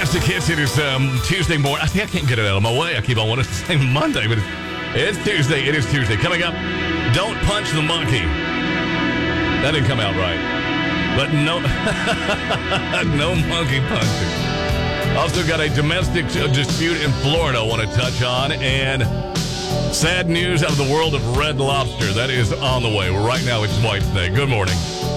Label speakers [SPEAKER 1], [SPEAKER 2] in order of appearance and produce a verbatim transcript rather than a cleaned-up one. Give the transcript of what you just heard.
[SPEAKER 1] Classic Hits. It is um, Tuesday morning. I think I can't get it out of my way. I keep on wanting to say Monday, but it's, it's Tuesday. It is Tuesday. Coming up, Don't Punch the Monkey. That didn't come out right. But no, no monkey punching. Also got a domestic dispute in Florida I want to touch on. And sad news out of the world of Red Lobster. That is on the way. Right now, it's White Snake. Good morning.